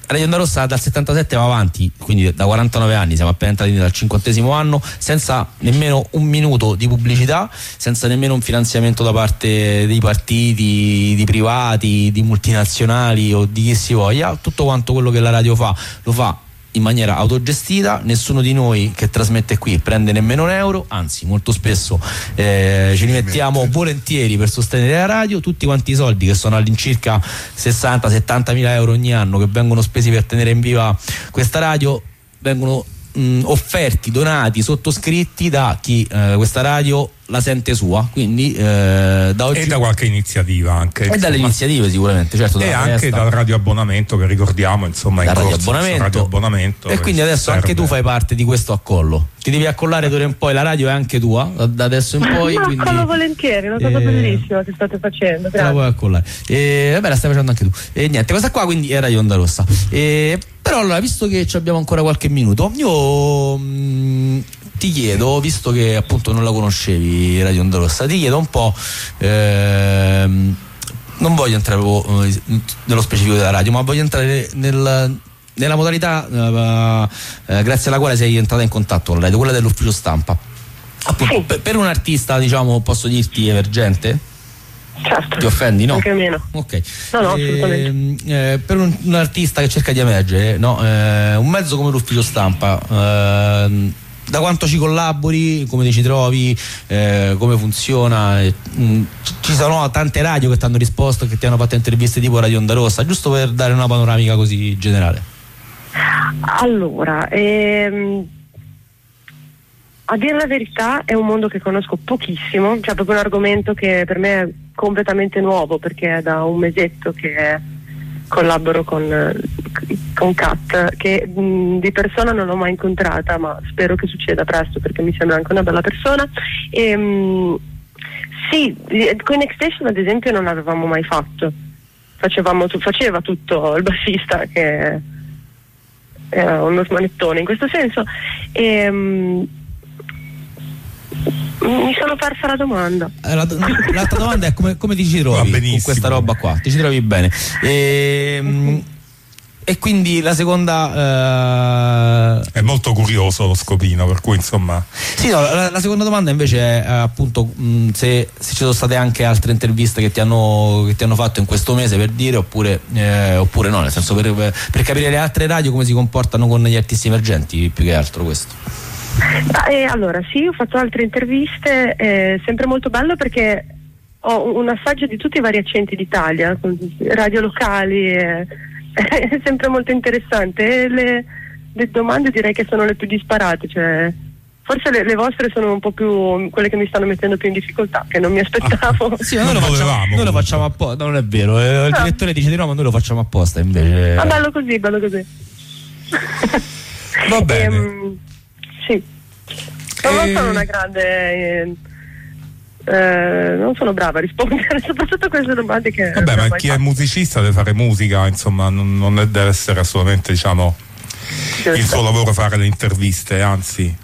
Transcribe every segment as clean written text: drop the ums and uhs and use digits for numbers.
Radio Onda Rossa dal 77 va avanti, quindi da 49 anni, siamo appena entrati dal 50° anno, senza nemmeno un minuto di pubblicità, senza nemmeno un finanziamento da parte dei partiti, di privati, di multinazionali o di chi si voglia. Tutto quanto quello che la radio fa lo fa in maniera autogestita, nessuno di noi che trasmette qui prende nemmeno un euro, anzi molto spesso ci rimettiamo volentieri per sostenere la radio. Tutti quanti i soldi, che sono all'incirca 60-70 mila euro ogni anno, che vengono spesi per tenere in viva questa radio, vengono offerti, donati, sottoscritti da chi questa radio la sente sua, quindi da oggi, e da qualche iniziativa anche, e dalle iniziative sicuramente, certo, e anche dal radioabbonamento, che ricordiamo, insomma, dal in radioabbonamento, e quindi adesso serve. Anche tu fai parte di questo accollo, ti devi accollare d'ora in poi, la radio è anche tua da adesso in poi. No, quindi accollo volentieri, una cosa bellissima che state facendo, grazie. La puoi accollare, vabbè, la stai facendo anche tu, e niente, questa qua quindi è Radio Onda Rossa. Però allora, visto che abbiamo ancora qualche minuto, io ti chiedo, visto che appunto non la conoscevi Radio Onda Rossa, ti chiedo un po', non voglio entrare nello specifico della radio, ma voglio entrare nella modalità grazie alla quale sei entrata in contatto con la radio, quella dell'ufficio stampa. Appunto, sì. Per un artista, diciamo, posso dirti emergente? Certo. Ti offendi, no? Anche meno. Ok. No, assolutamente. Per un artista che cerca di emergere, no? Un mezzo come l'ufficio stampa, da quanto ci collabori, come ti ci trovi, come funziona? Ci sono tante radio che ti hanno risposto, che ti hanno fatto interviste tipo Radio Onda Rossa, giusto per dare una panoramica così generale. Allora, a dire la verità è un mondo che conosco pochissimo, cioè proprio un argomento che per me è completamente nuovo, perché è da un mesetto che collaboro con Kat, che di persona non l'ho mai incontrata, ma spero che succeda presto, perché mi sembra anche una bella persona. Sì, con X-Station ad esempio non l'avevamo mai fatto, faceva tutto il bassista, che è uno smanettone in questo senso, mi sono persa la domanda. L'altra domanda è come ti ci trovi con questa roba qua? Ti ci trovi bene? E quindi la seconda è molto curioso lo scopino, per cui insomma. Sì, no, la seconda domanda invece è appunto se ci sono state anche altre interviste che ti hanno fatto in questo mese, per dire, oppure no, nel senso per capire le altre radio come si comportano con gli artisti emergenti, più che altro questo. Allora sì, ho fatto altre interviste, sempre molto bello perché ho un assaggio di tutti i vari accenti d'Italia, con radio locali, è sempre molto interessante, e le domande direi che sono le più disparate, cioè forse le vostre sono un po' più quelle che mi stanno mettendo più in difficoltà, che non mi aspettavo. Sì, noi lo facciamo apposta, non è vero, il direttore dice di no, ma noi lo facciamo apposta invece. Bello così. Va bene. Sì, non sono una grande non sono brava a rispondere soprattutto a queste domande che vabbè, ma chi è musicista deve fare musica, insomma, non deve essere assolutamente, diciamo, il suo lavoro fare le interviste, anzi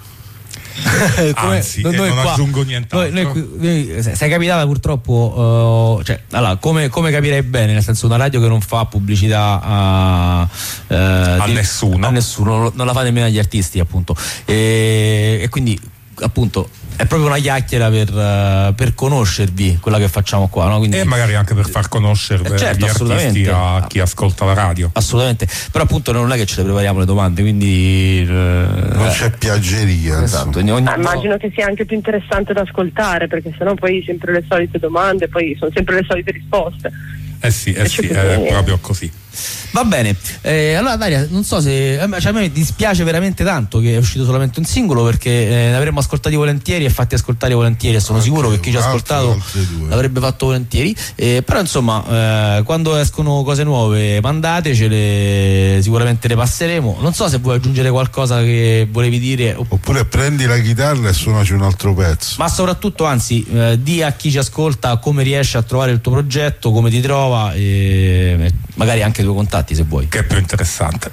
non aggiungo nient'altro. Noi sei capitata purtroppo, allora, come capirei bene, nel senso, una radio che non fa pubblicità a nessuno, non la fa nemmeno agli artisti, appunto, e quindi appunto è proprio una chiacchiera per conoscervi, quella che facciamo qua, no? Quindi, e magari anche per far conoscere certo, gli artisti a chi ascolta la radio. Assolutamente, però appunto non è che ce le prepariamo le domande, quindi non c'è piaggeria. Esatto. Immagino che sia anche più interessante da ascoltare, perché sennò poi sempre le solite domande, poi sono sempre le solite risposte. Sì, è proprio così. Va bene, allora Daria, non so se a me dispiace veramente tanto che è uscito solamente un singolo, perché ne avremmo ascoltati volentieri e fatti ascoltare volentieri, e sono sicuro che chi ci ha ascoltato l'avrebbe fatto volentieri, però insomma quando escono cose nuove mandatecele, sicuramente le passeremo. Non so se vuoi aggiungere qualcosa che volevi dire, oppure prendi la chitarra e suonaci un altro pezzo, ma soprattutto anzi di a chi ci ascolta come riesce a trovare il tuo progetto, come ti trova, e magari anche i tuoi contatti, se vuoi, che è più interessante.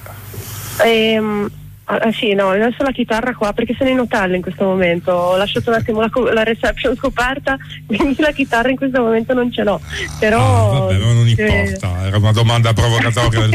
Sì, no, adesso la chitarra qua, perché sono in hotel in questo momento, ho lasciato un attimo la reception scoperta, quindi la chitarra in questo momento non ce l'ho, però vabbè, ma non importa, era una domanda provocatoria del